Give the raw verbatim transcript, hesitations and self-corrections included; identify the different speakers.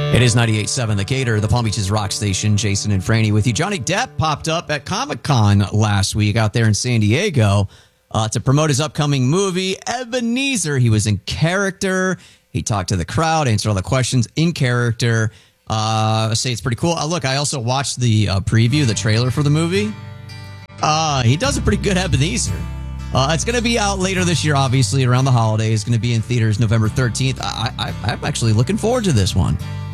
Speaker 1: It is ninety-eight point seven The Gator, the Palm Beach's rock station. Jason and Franny with you. Johnny Depp popped up at Comic-Con last week out there in San Diego uh, to promote his upcoming movie, Ebenezer. He was in character. He talked to the crowd, answered all the questions in character. Uh, I say it's pretty cool. Uh, look, I also watched the uh, preview, the trailer for the movie. Uh, he does a pretty good Ebenezer. Uh, it's going to be out later this year, obviously, around the holidays. It's going to be in theaters November thirteenth. I, I, I'm actually looking forward to this one.